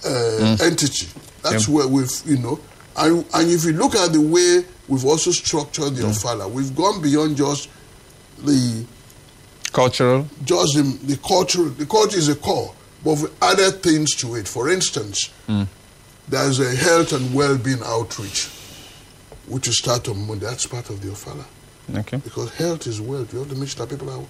entity. That's where we've, and if you look at the way we've also structured the Ofala, we've gone beyond just the cultural. Just the cultural. The culture is a core, but we added things to it. For instance, there's a health and well-being outreach, which will start on Monday. That's part of the Ofala. Okay. Because health is wealth. You have to make sure that people are,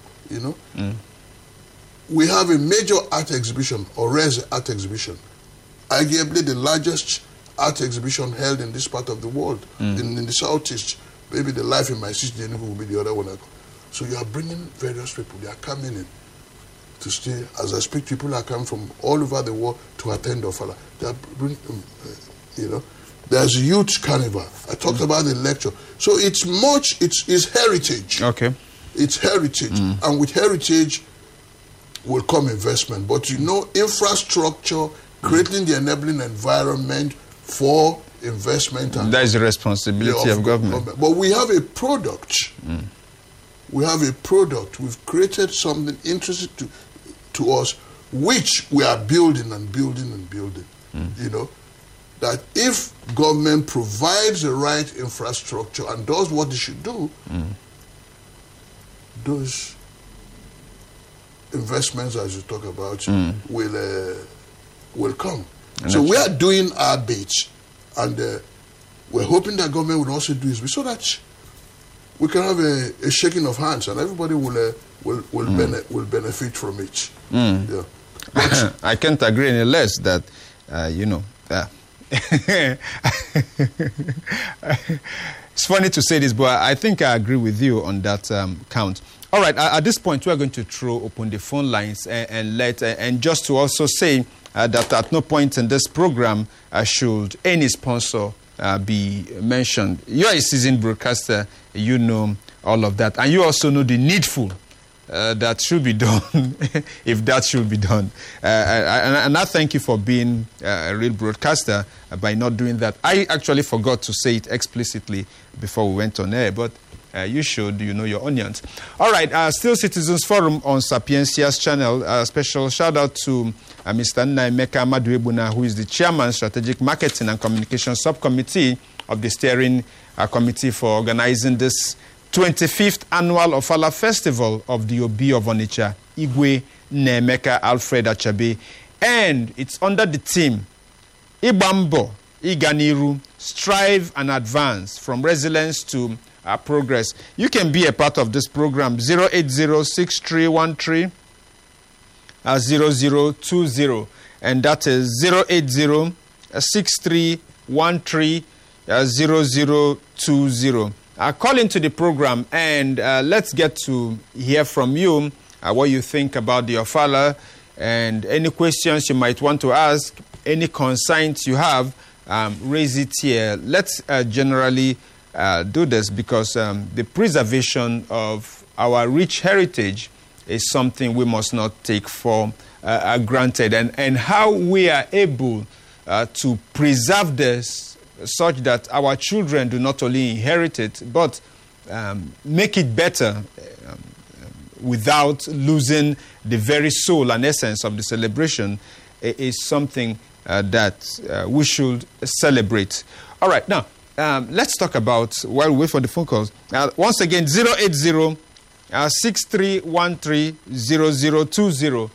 We have a major art exhibition, or Rez art exhibition, arguably the largest art exhibition held in this part of the world, in the Southeast. Maybe the Life in My City will be the other one. So you are bringing various people. They are coming in to stay. As I speak, people are coming from all over the world to attend Ofala. They are bringing, There's a youth carnival. I talked about the lecture. So it's heritage. Okay. It's heritage. And with heritage will come investment. But infrastructure, creating the enabling environment for investment. And that is the responsibility of government. But we have a product. We have a product. We've created something interesting to us, which we are building and building and building. That if government provides the right infrastructure and does what it should do, those investments, as you talk about, will come. And so we are doing our bit, and we're hoping that government will also do his bit, so that we can have a shaking of hands, and everybody will benefit from it. Yeah. I can't agree any less that it's funny to say this, but I think I agree with you on that count. All right, at this point, we're going to throw open the phone lines and just to also say that at no point in this program should any sponsor be mentioned. You are a seasoned broadcaster, you know all of that, and you also know the needful that should be done if that should be done. And I thank you for being a real broadcaster by not doing that. I actually forgot to say it explicitly before we went on air, but you should, your onions. All right, still Citizens Forum on Sapiencia's channel. Special shout out to Mr. Nnaemeka Maduebuna, who is the chairman, Strategic Marketing and Communication Subcommittee of the Steering Committee for organizing this 25th Annual Ofala Festival of the Obi of Onitsha, Igwe Nnaemeka Alfred Achabe. And it's under the theme, Ibambo, Iganiru, Strive and Advance, from Resilience to Progress. You can be a part of this program, 080-6313-0020. And that is 080-6313-0020. Call into the program and let's get to hear from you what you think about the Ofala and any questions you might want to ask, any concerns you have, raise it here. Let's generally do this because the preservation of our rich heritage is something we must not take for granted, and how we are able to preserve this such that our children do not only inherit it, but make it better without losing the very soul and essence of the celebration is something that we should celebrate. All right, now, let's talk about, while we wait for the phone calls, once again, 080-6313-0020.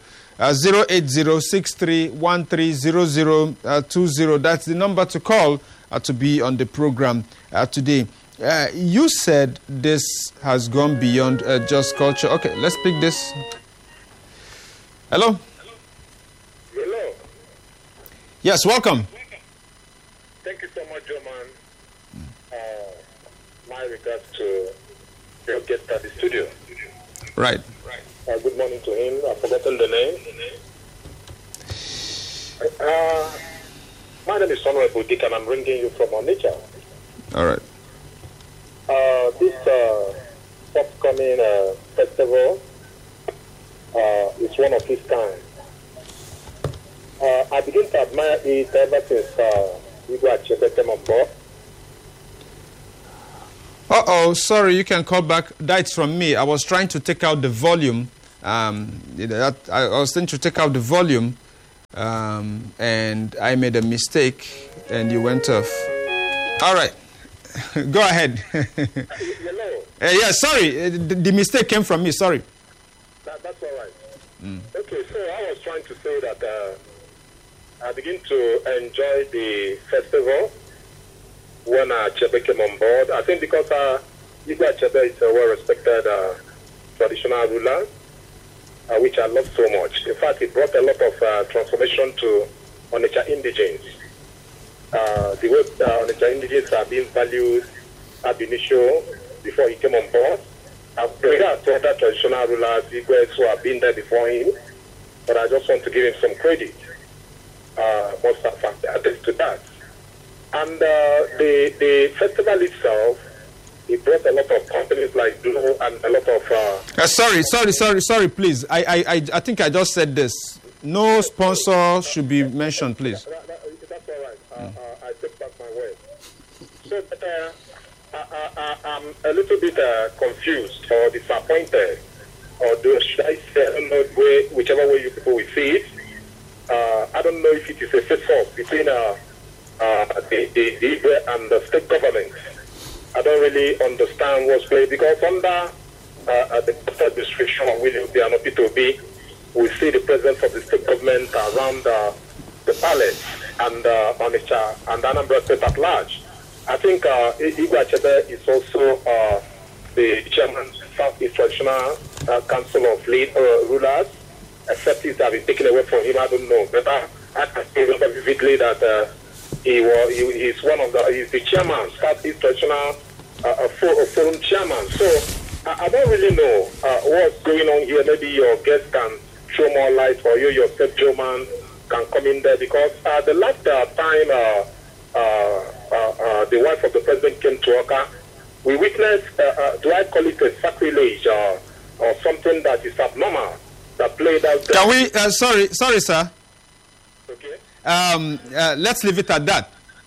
080-6313-0020. That's the number to call to be on the program today. You said this has gone beyond just culture. Okay, let's pick this. Hello? Hello. Yes, welcome. Thank you so much, Joman. My regards to your guest at the studio. Right. Good morning to him. I've forgotten the name. My name is Honorable Dick, and I'm ringing you from Onitsha. All right. This upcoming festival is one of its kind. I begin to admire it ever since Igwe Achebe came on board. Sorry, you can call back. That's from me. I was trying to take out the volume. I was trying to take out the volume and I made a mistake, and you went off. All right. Go ahead. Hello. Yeah, sorry. The mistake came from me. Sorry. That's all right. Okay, so I was trying to say that I begin to enjoy the festival when Achebe came on board. I think because Igwe Achebe is a well-respected traditional ruler, which I love so much. In fact, it brought a lot of transformation to Onitsha indigenes. The way Onitsha indigenes are being valued ab initio before he came on board. I've regard to other traditional rulers, Igwe, who have been there before him, but I just want to give him some credit. Most of attest to that. And the festival itself, it brought a lot of companies like Blue and a lot of... Sorry, please. I think I just said this. No sponsor should be mentioned, please. That's all right. I take back my word. So, I'm a little bit confused or disappointed, or should I say, I don't know, whichever way you people will see it. I don't know if it is a face-off between the Igwe and the state government. I don't really understand what's played, because under the administration of William Biano P2B, we see the presence of the state government around the palace and Onitsha and Anambra State at large. I think Igwe Achebe is also the chairman of Southeast Traditional Council of Rulers, except it has been taken away from him. I don't know. But I can remember vividly that he's the chairman, Southeast Traditional Forum chairman. So I don't really know what's going on here. Maybe your guest can show more light, or you yourself, Joe Man, can come in there, because the last time the wife of the president came to Oka, we witnessed, do I call it a sacrilege or something that is abnormal that played out there? Can we, sorry, sir. Okay. Let's leave it at that.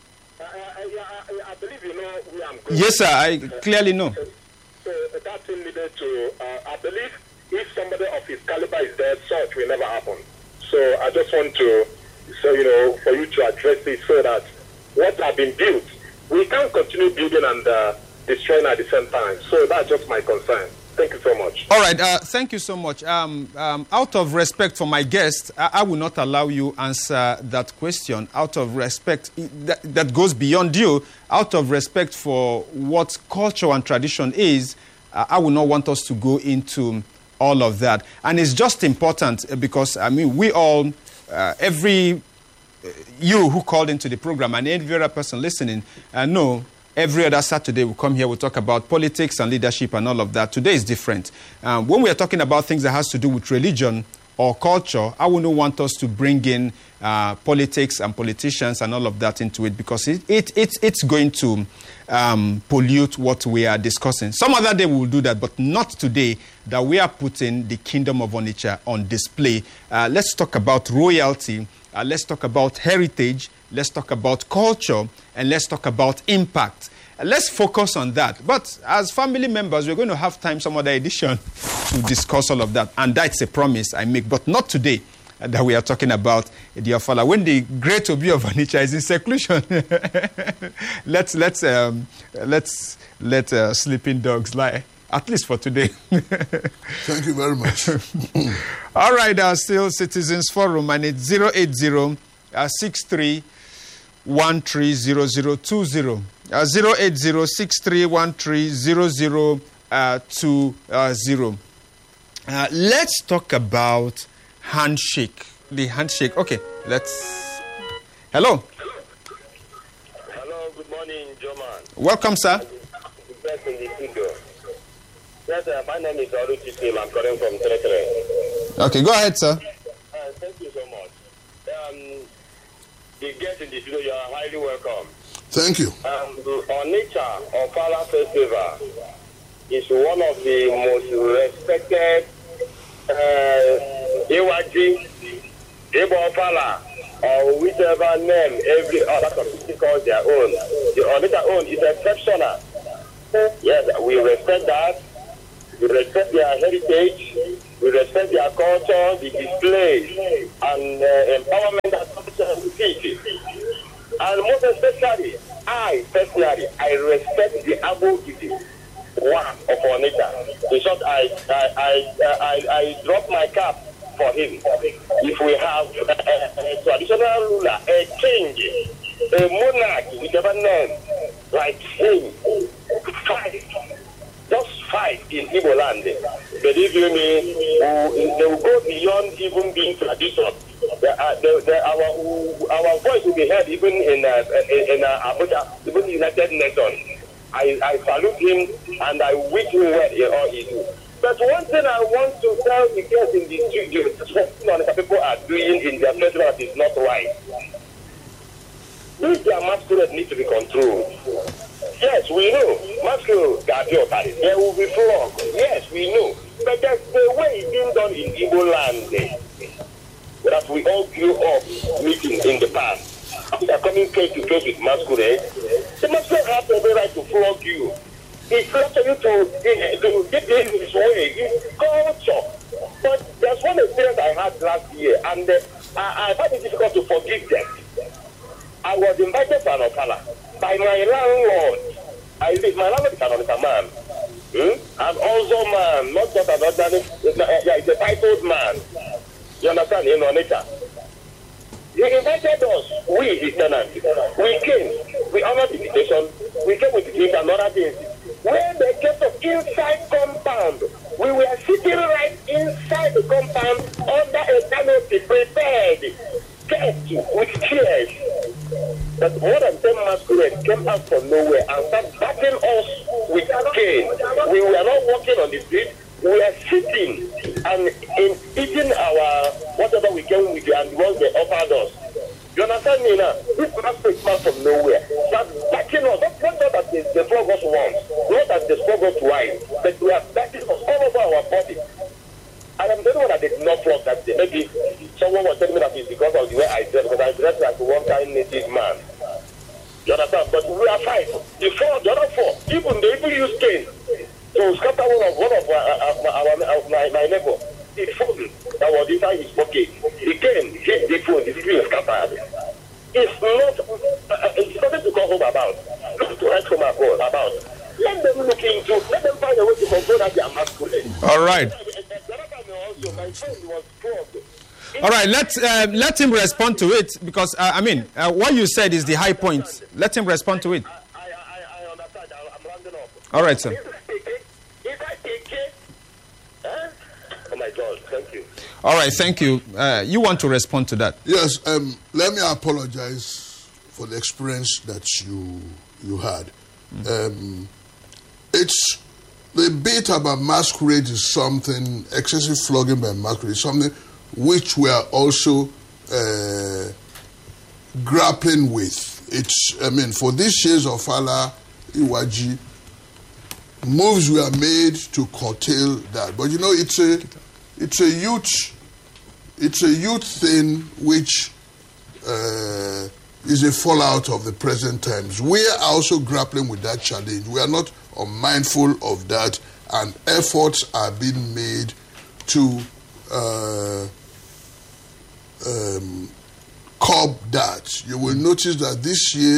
I believe you know where I'm going. Yes, sir, I clearly know. So that thing needed to, I believe if somebody of his caliber is there, such will never happen. So I just want to, for you to address it, so that what have been built, we can't continue building and destroying at the same time. So that's just my concern. Thank you so much. All right, thank you so much. Out of respect for my guest, I will not allow you answer that question. Out of respect, that goes beyond you. Out of respect for what culture and tradition is, I will not want us to go into all of that. And it's just important because, we all, you who called into the program and every other person listening, know every other Saturday we come here, we talk about politics and leadership and all of that. Today is different. When we are talking about things that has to do with religion or culture, I wouldn't want us to bring in politics and politicians and all of that into it, because it's going to pollute what we are discussing. Some other day we will do that, but not today, that we are putting the Kingdom of Onitsha on display. Let's talk about royalty. Let's talk about heritage. Let's talk about culture. And let's talk about impact. Let's focus on that. But as family members, we're going to have time some other edition to discuss all of that. And that's a promise I make. But not today that we are talking about the Ofala. When the great Obi of Onitsha is in seclusion, let sleeping dogs lie. At least for today. Thank you very much. All right, still Citizens Forum, and it's 080 63 130020. 080 63 130020. Let's talk about handshake. The handshake. Okay, let's. Hello. Hello, good morning, Joman. Welcome, sir. Yes, in the studio. Yes, my name is Aruchi Sim. I'm calling from Tere. Okay, go ahead, sir. Thank you so much. The guest in the studio, you are highly welcome. Thank you. Onitsha Ofala Festival is one of the most respected Iwaji, Ibo Ofala, or whichever name every other community calls their own. The Onitsha own is exceptional. Yes, we respect that. We respect their heritage. We respect their culture, the display, and empowerment. especially, I respect the ability one of Onitsha. In short, I drop my cap for him. If we have a traditional ruler, a king, a monarch, whichever name, like him, just fight in Igbo land. Believe you me, they will go beyond even being tradition. Our voice will be heard even in Abuja, even the United Nations. I salute him and I wish him well in all he do. But one thing I want to tell the guests in the studio, what people are doing in their festival is not right. These their masquerade need to be controlled. Yes, we know. Masquerade got your body. There will be flogged. Yes, we know. But that's the way it's been done in Igbo land. That we all grew up meeting in the past. They are coming face to face with masquerade. The masquerade has the right to flog you. It's not for you to get in his way. It's culture. But there's one experience I had last year, and I find it difficult to forgive them. I was invited for an Okala by my landlord. My landlord is another man. And also man, not just another, he's a titled man. You understand? In Onitsha. He invited us, we, his tenants. We came, we honored the invitation, we came with drinks and other things. When they kept us inside compound, we were sitting right inside the compound under a canopy prepared, kept with chairs. But more than 10 masquerades came out from nowhere and started batting us with cane. We were not walking on the street. We are sitting and eating our whatever we came with and what they offered us. You understand me now? This masquerade came from nowhere. Start backing us. Not that they flog us once, not that they flog us twice, but we are backing us all over our body. And I'm the only one that did not flog that day. Maybe someone was telling me that it's because of the way I dress, because I dress like a one-time native man. You understand? But we are five. The other four, even they even use cane. So scatter one of my neighbor. The phone that was inside his pocket. He came, hit the phone, the screen scattered. It's nothing to call home about. Not to write home about. Let them look into, let them find a way to control that they are masculine. All right. All right, let him respond to it because, what you said is the high point. Let him respond to it. I understand. I'm rounding up. All right, sir. If I take it, oh my God, thank you. All right, thank you. You want to respond to that? Yes, let me apologize for the experience that you had. It's the bit about masquerade is something, excessive flogging by masquerade is something which we are also grappling with. It's, for this year's Ofala Iwaji, moves were made to curtail that. But it's a youth thing which is a fallout of the present times. We are also grappling with that challenge. We are not unmindful of that, and efforts are being made to curb that. You will notice that this year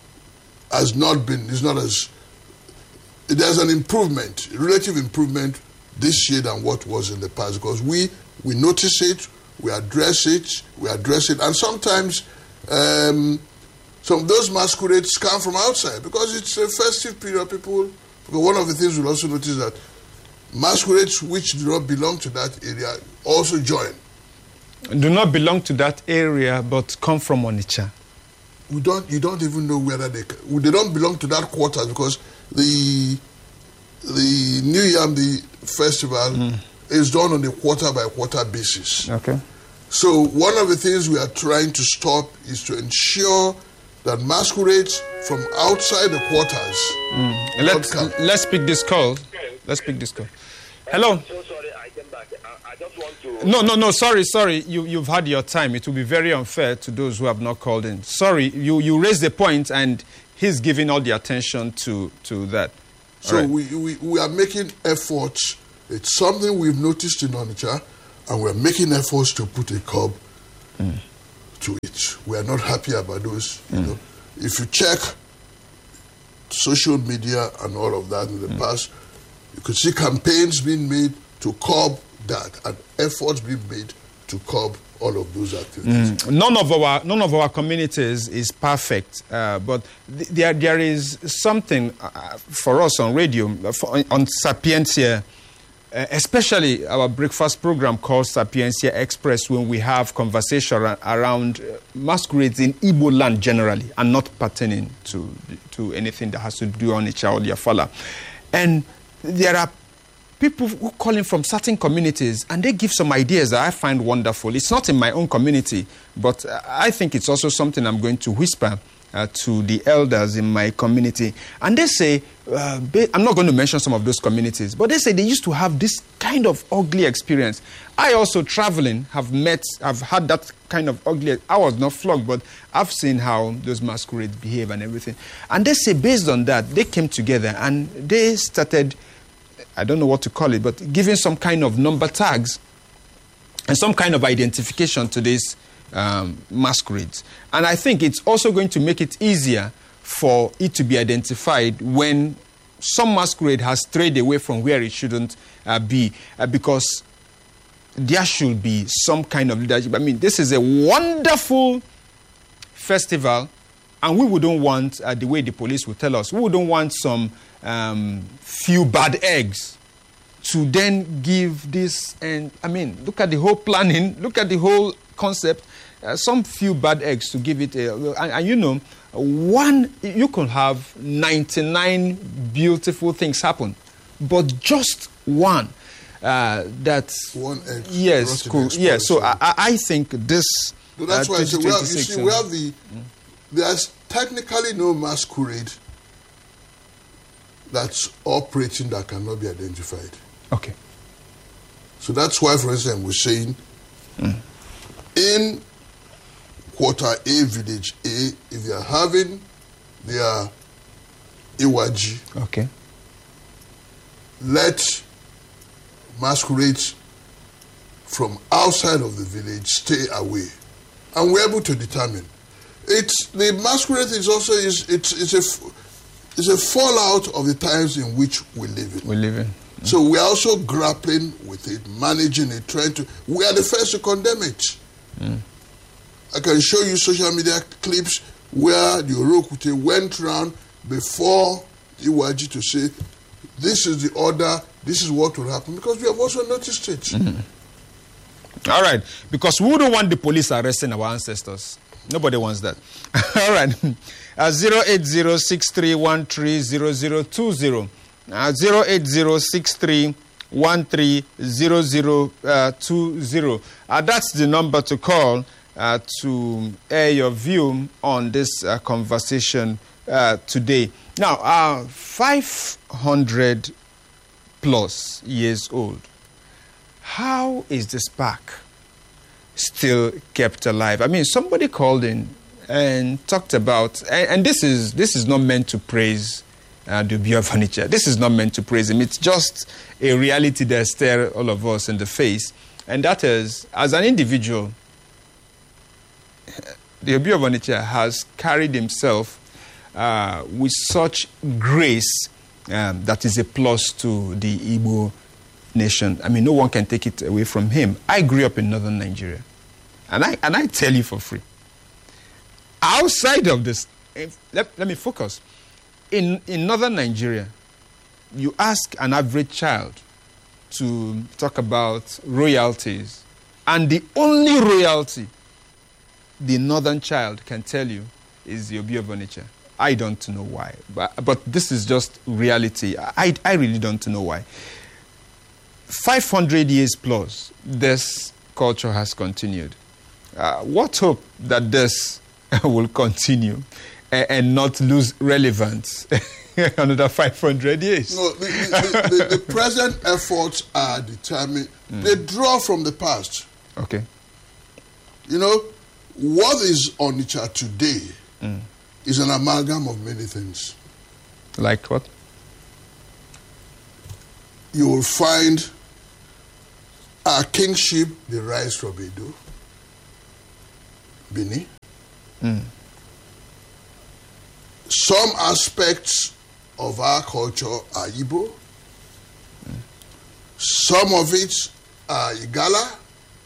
there's an improvement, relative improvement this year than what was in the past, because we notice it, we address it, and sometimes some of those masquerades come from outside because it's a festive period. Because one of the things we'll also notice that masquerades which do not belong to that area also join. Do not belong to that area, but come from Onitsha. You don't even know whether they don't belong to that quarter, because the New Yam festival is done on a quarter by quarter basis. Okay. So one of the things we are trying to stop is to ensure that masquerades from outside the quarters. Let's pick this call. Hello. I'm so sorry, I came back. I just want to... No, sorry. You've had your time. It will be very unfair to those who have not called in. Sorry, you raised the point and he's giving all the attention to that. So right. we are making efforts. It's something we've noticed in Onitsha, and we're making efforts to put a curb to it. We are not happy about those. if you check social media and all of that in the past, you could see campaigns being made to curb that and efforts being made to curb all of those activities. None of our communities is perfect, but there is something for us on radio, on Sapientia, especially our breakfast program called Sapientia Express, when we have conversation around masquerades in Igbo land generally, and not pertaining to anything that has to do on Onitsha or Liafala. And there are people who call in from certain communities, and they give some ideas that I find wonderful. It's not in my own community, but I think it's also something I'm going to whisper to the elders in my community. And they say, I'm not going to mention some of those communities, but they say they used to have this kind of ugly experience. I also, traveling, have had that kind of ugly. I was not flogged, but I've seen how those masquerades behave and everything. And they say based on that, they came together and they started, I don't know what to call it, but giving some kind of number tags and some kind of identification to these masquerades. And I think it's also going to make it easier for it to be identified when some masquerade has strayed away from where it shouldn't be, because there should be some kind of leadership. I mean, this is a wonderful festival, and we wouldn't want, the way the police would tell us, we wouldn't want some few bad eggs to then give this. And I mean, look at the whole planning, look at the whole concept. Some few bad eggs to give it and you know, you can have 99 beautiful things happen, but just one that's one egg. Yes, cool. Yeah, so I think this. So that's why I say, well, you see, we have there's technically no masquerade that's operating that cannot be identified. Okay. So that's why, for instance, we're saying in Quarter A, Village A, if they are having their Iwaji, okay, let masquerades from outside of the village stay away, and we're able to determine. The masquerade is also it's a fallout of the times in which we live in. We live in. So we are also grappling with it, managing it, we are the first to condemn it. I can show you social media clips where the Orokute went round before Iwaji to say, this is the order, this is what will happen, because we have also noticed it. All right, because we don't want the police arresting our ancestors. Nobody wants that. All right. 08063130020. 08063130020. That's the number to call to air your view on this conversation today. Now, 500 plus years old. How is the spark still kept alive? I mean, somebody called in and talked about, and this is not meant to praise the Obi of Onitsha. This is not meant to praise him. It's just a reality that stares all of us in the face. And that is, as an individual, the Obi of Onitsha has carried himself with such grace that is a plus to the Igbo nation. I mean, no one can take it away from him. I grew up in northern Nigeria, and I tell you for free. Outside of this, let me focus. In northern Nigeria, you ask an average child to talk about royalties, and the only royalty the northern child can tell you is the Obi of Onitsha. I don't know why, but this is just reality. I really don't know why. 500 years plus, this culture has continued. What hope that this will continue and not lose relevance another 500 years? No, the present efforts are determined. They draw from the past. Okay. You know, what is Onitsha today is an amalgam of many things. Like what? You will find our kingship derives from Edo, Bini. Some aspects of our culture are Igbo. Some of it are Igala.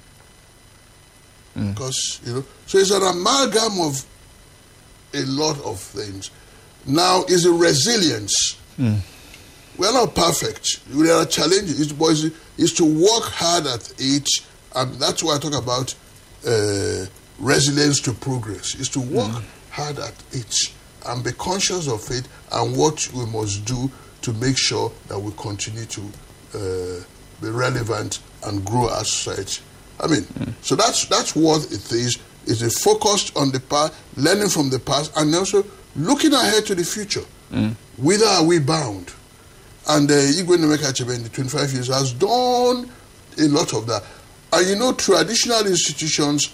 Because, so it's an amalgam of a lot of things. Now, is a resilience. We're not perfect. There are challenges. It's to work hard at it, and that's why I talk about resilience to progress. Is to work hard at it and be conscious of it and what we must do to make sure that we continue to be relevant and grow as society. I mean, so that's what it is. It's a focus on the past, learning from the past, and also looking ahead to the future. Whither are we bound? And Igwe Nweke Achebe in the 25 years has done a lot of that. And traditional institutions,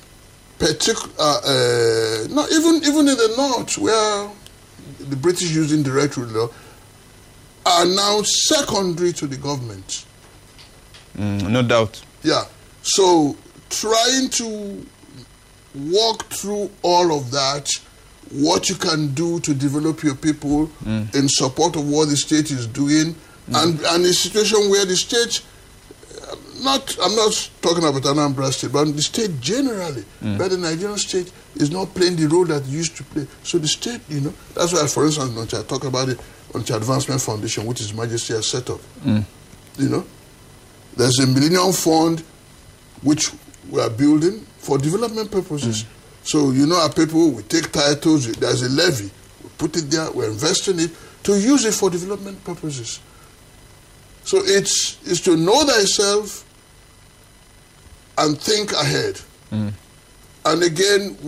not even in the north, where the British using direct rule law, are now secondary to the government. No doubt. Yeah. So trying to walk through all of that, what you can do to develop your people in support of what the state is doing, and a situation where the state, I'm not talking about Anambra State, but the state generally, but the Nigerian state is not playing the role that it used to play. So the state, that's why, for instance, I talk about it on the Advancement Foundation, which His Majesty has set up. There's a Millennium Fund which we are building for development purposes. So, our people, we take titles, there's a levy, we put it there, we're investing it to use it for development purposes. So it's to know thyself and think ahead. And again,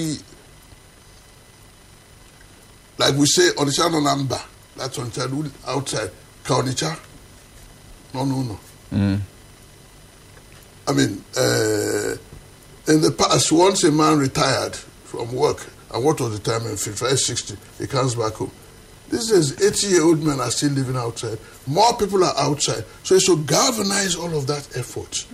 like we say, Onisha no namba, that's on childhood outside, Kaonicha, no. I mean, in the past, once a man retired from work, and what was the time in 55, 60, he comes back home. This is 80-year-old men are still living outside. More people are outside. So it's to galvanize all of that effort.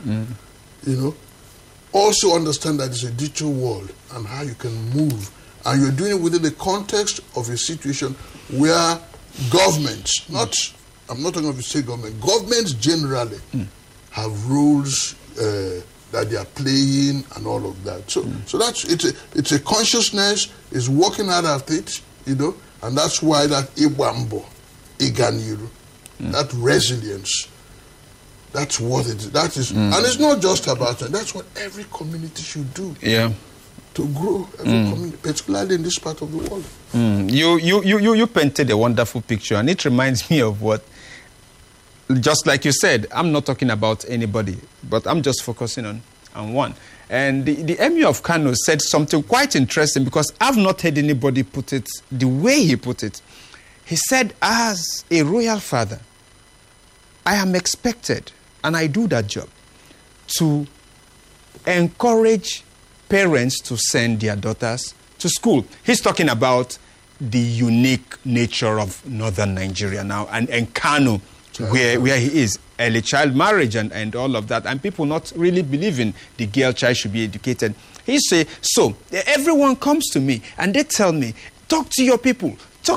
Also understand that it's a digital world and how you can move. And you're doing it within the context of a situation where governments, I'm not talking about the state government, governments generally have rules that they are playing and all of that. So it's a consciousness, is working hard at it, and that's why that Iwambo, Iganiru, that resilience, that's what it is. That is, and it's not just about that. That's what every community should do. Yeah. To grow, every community, particularly in this part of the world. You painted a wonderful picture, and it reminds me of what. Just like you said, I'm not talking about anybody, but I'm just focusing on one. And the Emir of Kano said something quite interesting, because I've not heard anybody put it the way he put it. He said, as a royal father, I am expected, and I do that job, to encourage parents to send their daughters to school. He's talking about the unique nature of northern Nigeria now, and Kano, where he is, early child marriage and all of that, and people not really believing the girl child should be educated. He say, so everyone comes to me and they tell me, talk to your people,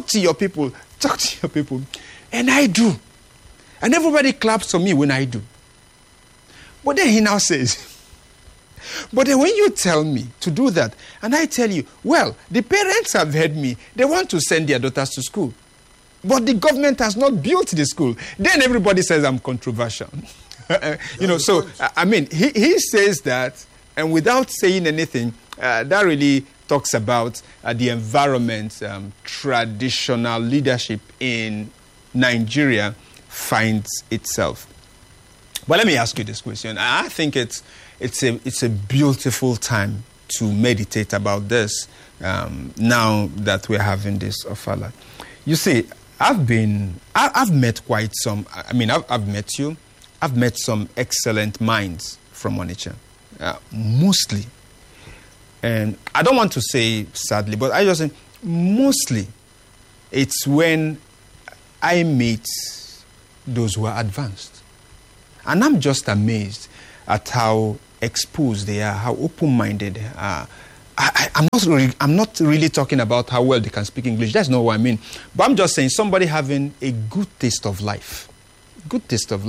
and I do. And everybody claps for me when I do. But then he now says, but then when you tell me to do that, and I tell you, well, the parents have heard me, they want to send their daughters to school, but the government has not built the school, then everybody says I'm controversial. So, I mean, he says that, and without saying anything, that really talks about the environment, traditional leadership in Nigeria finds itself. But let me ask you this question. I think it's a beautiful time to meditate about this now that we're having this Ofala. You see, I've met quite some, I've met you. I've met some excellent minds from Onitsha, mostly. And I don't want to say sadly, but I just say mostly it's when I meet those who are advanced. And I'm just amazed at how exposed they are, how open-minded they are, I'm not really talking about how well they can speak English. That's not what I mean. But I'm just saying somebody having a good taste of life, good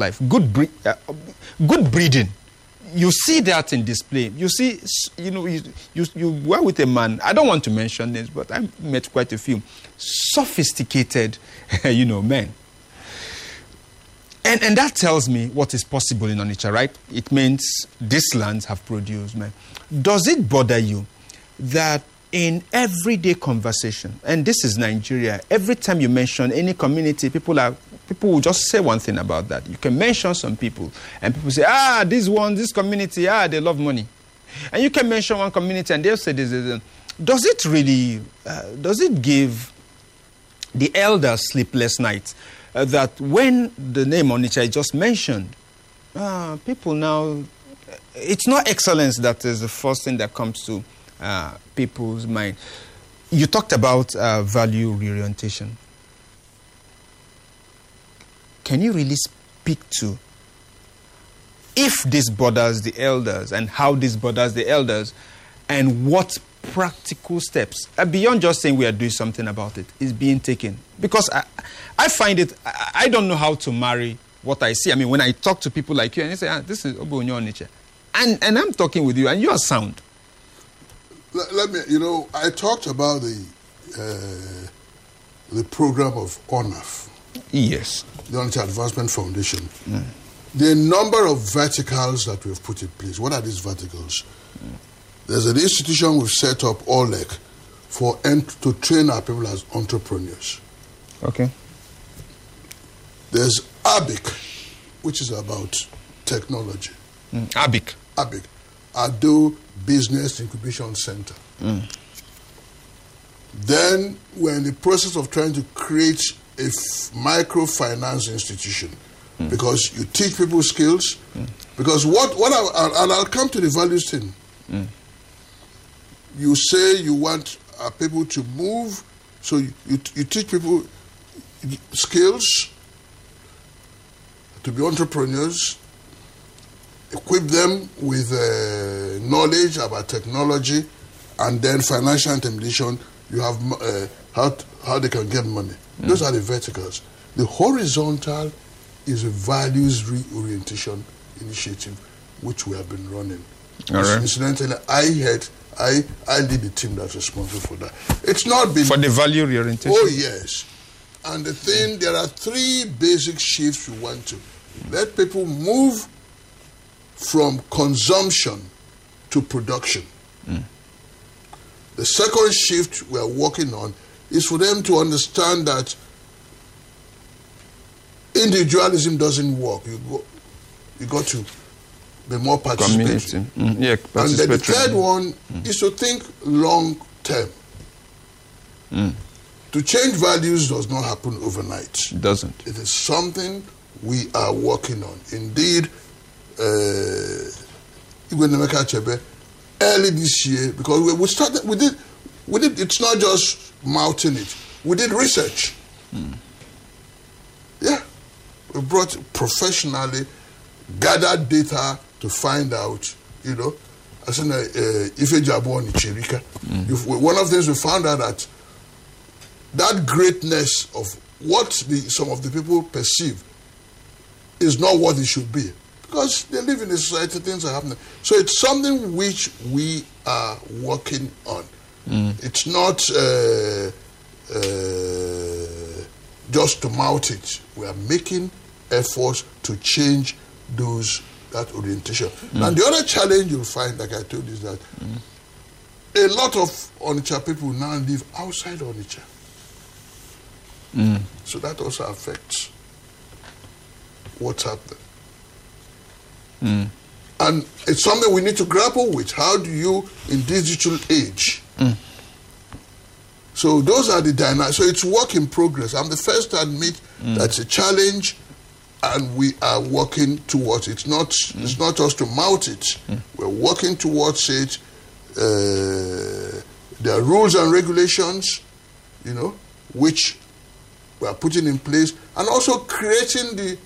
breeding. You see that in display. You see, you were with a man. I don't want to mention names, but I met quite a few sophisticated, men. And that tells me what is possible in Onitsha, right? It means these lands have produced men. Does it bother you that in everyday conversation, and this is Nigeria, every time you mention any community, people will just say one thing about that. You can mention some people, and people say, this community, they love money. And you can mention one community, and they'll say this. Does it really, does it give the elders sleepless nights that when the name Onitsha is just mentioned, people now, it's not excellence that is the first thing that comes to people's mind. You talked about value reorientation. Can you really speak to if this bothers the elders and how this bothers the elders and what practical steps, beyond just saying we are doing something about it, is being taken? Because I find it, I don't know how to marry what I see. I mean, when I talk to people like you and you say, this is Obonyo Onitsha, and I'm talking with you and you are sound. Let me, I talked about the program of ONAF. Yes. The Onitsha Advancement Foundation. The number of verticals that we've put in place. What are these verticals? There's an institution we've set up, OLEC, to train our people as entrepreneurs. Okay. There's ABIC, which is about technology. ABIC. Ado Business Incubation Center. Then we're in the process of trying to create a microfinance institution because you teach people skills. Because I'll come to the values thing. You say you want people to move, so you teach people skills to be entrepreneurs, equip them with knowledge about technology, and then financial intermediation. You have how they can get money. Those are the verticals. The horizontal is a values reorientation initiative, which we have been running. All right. Incidentally, I lead the team that's responsible for that. It's not been for the value reorientation. Oh yes, and the thing, there are 3 basic shifts we want to let people move from consumption to production. The second shift we are working on is for them to understand that individualism doesn't work. You got to be more participatory. And then the third one is to think long term. To change values does not happen overnight. It doesn't. It is something we are working on. Indeed, early this year, because we did, it's not just mouthing it. We did research. Yeah. We brought professionally gathered data to find out, as in Ife Jabon Chirika. One of the things we found out that greatness of what some of the people perceive is not what it should be. Because they live in a society, things are happening. So it's something which we are working on. It's not just to mouth it. We are making efforts to change that orientation. And the other challenge you'll find, like I told you, is that a lot of Onitsha people now live outside Onitsha. So that also affects what's happening. And it's something we need to grapple with. How do you, in digital age? So those are the dynamics. So it's work in progress. I'm the first to admit that's a challenge, and we are working towards it. It's not just to mount it. We're working towards it. There are rules and regulations, which we are putting in place, and also creating the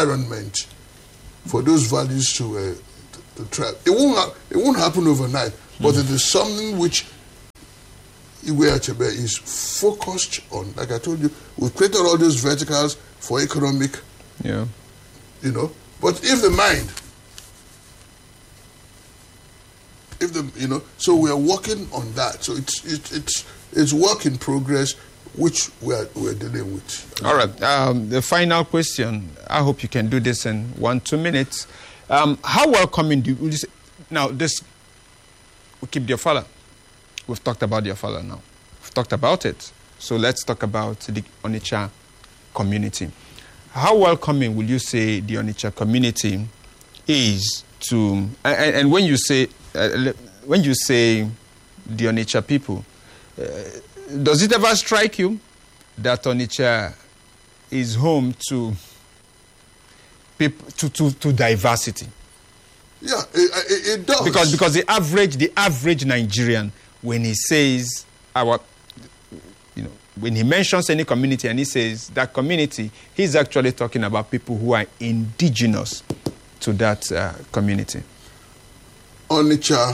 environment for those values to thrive. It won't happen overnight, But it is something which Igwe Achebe is focused on. Like I told you, we created all those verticals for economic, you know. But if the mind, so we are working on that. So it's work in progress, which we're dealing with. All right. The final question. I hope you can do this in 1-2 minutes. How welcoming do you say? Now, this, we keep the Ofala. We've talked about the Ofala now. We've talked about it. So let's talk about the Onitsha community. How welcoming will you say the Onitsha community is to, and when you say the Onitsha people, does it ever strike you that Onitsha is home to people, to diversity? Yeah, it does. Because the average Nigerian, when he says when he mentions any community and he says that community, he's actually talking about people who are indigenous to that community. Onitsha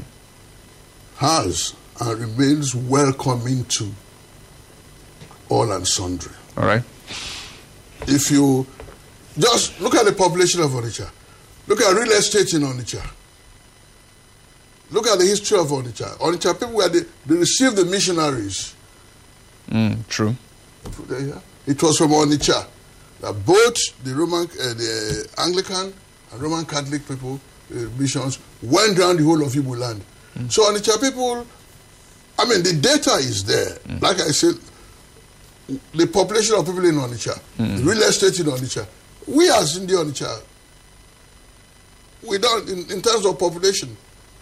has and remains welcoming to all and sundry. All right. If you just look at the population of Onitsha, look at real estate in Onitsha, look at the history of Onitsha. Onitsha people, they received the missionaries. True. It was from Onitsha that both the Anglican and Roman Catholic people, missions, went around the whole of Igbo land. So Onitsha people, I mean, the data is there. Like I said, the population of people in Onitsha, the real estate in Onitsha, we as in the Onitsha, we don't, in terms of population,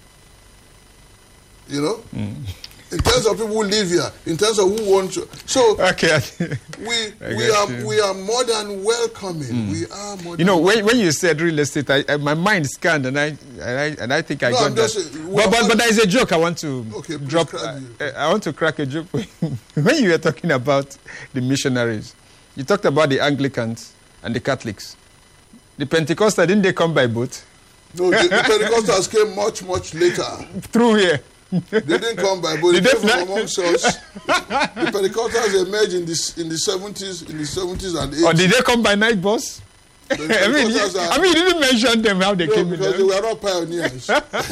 you know, in terms of people who live here, in terms of who want to. So okay. we are more than welcoming. We are more than when you said real estate, my mind scanned and I think I got that. But there is a joke I want to drop. I want to crack a joke. When you were talking about the missionaries, you talked about the Anglicans and the Catholics. The Pentecostals, didn't they come by boat? No, the Pentecostals came much, much later. Through here. They didn't come by boat. They came from amongst us. The Pentecostals emerged in the 70s and 80s. Or did they come by night bus? I mean, you didn't mention them, how they came in. Because they were not pioneers.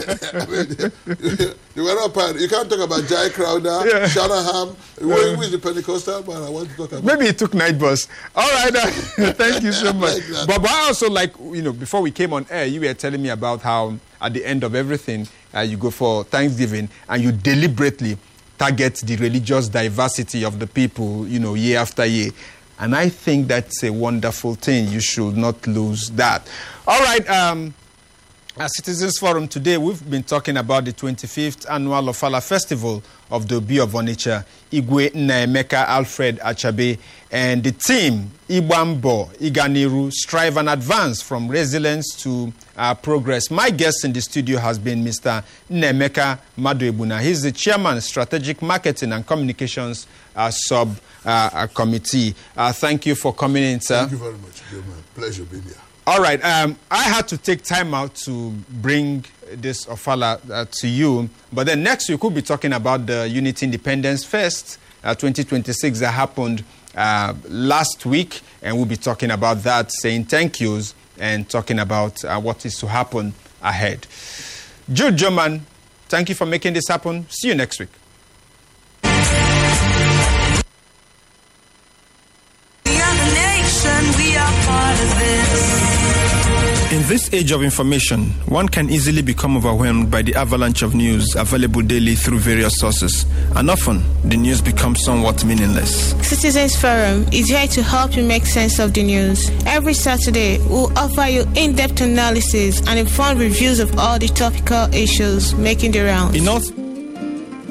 They were not pioneers. You can't talk about Jai Crowder, Shanahan. Who is the Pentecostal man I want to talk about? Maybe he took night bus. All right. Thank you so much. But I also before we came on air, you were telling me about how at the end of everything, you go for Thanksgiving and you deliberately target the religious diversity of the people, year after year. And I think that's a wonderful thing. You should not lose that. All right. At Citizens Forum today, we've been talking about the 25th Annual Ofala Festival of the Obi of Onitsha, Igwe Nnaemeka Alfred Achabe, and the team, Igbambo, Iganiru, strive and advance from resilience to progress. My guest in the studio has been Mr. Nnaemeka Maduebuna. He's the Chairman, Strategic Marketing and Communications Sub-Committee. Thank you for coming in, sir. Thank you very much. It's my pleasure being here. All right. I had to take time out to bring this Ofala to you. But then next week, we'll be talking about the Unity Independence Fest 2026 that happened last week. And we'll be talking about that, saying thank yous and talking about what is to happen ahead. Jude German, thank you for making this happen. See you next week. In this age of information, one can easily become overwhelmed by the avalanche of news available daily through various sources, and often the news becomes somewhat meaningless. Citizens Forum is here to help you make sense of the news. Every Saturday, we'll offer you in-depth analysis and informed reviews of all the topical issues making the rounds.